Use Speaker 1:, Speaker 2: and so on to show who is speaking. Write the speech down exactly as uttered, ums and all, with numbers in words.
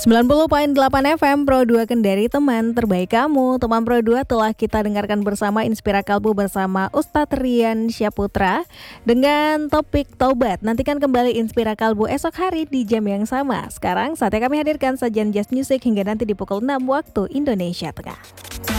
Speaker 1: sembilan puluh koma delapan F M Pro dua Kendari, teman terbaik kamu. Teman Pro dua telah kita dengarkan bersama Inspira Kalbu bersama Ustadz Rian Syaputra dengan topik Taubat. Nantikan kembali Inspira Kalbu esok hari di jam yang sama. Sekarang saatnya kami hadirkan sajian jazz music hingga nanti di pukul enam waktu Indonesia Tengah.